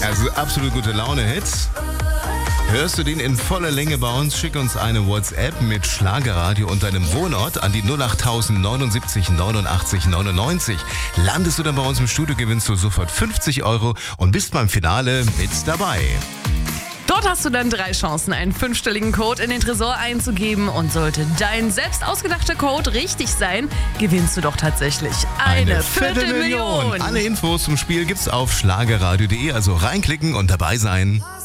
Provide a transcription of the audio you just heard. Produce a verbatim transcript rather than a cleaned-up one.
Also absolut gute Laune-Hits. Hörst du den in voller Länge bei uns? Schick uns eine WhatsApp mit Schlagerradio und deinem Wohnort an die null acht neunundsiebzig neunundachtzig neunundneunzig. Landest du dann bei uns im Studio, gewinnst du sofort fünfzig Euro und bist beim Finale mit dabei. Dort hast du dann drei Chancen, einen fünfstelligen Code in den Tresor einzugeben. Und sollte dein selbst ausgedachter Code richtig sein, gewinnst du doch tatsächlich eine, eine Viertelmillion. Alle Infos zum Spiel gibt's auf schlagerradio punkt de, also reinklicken und dabei sein.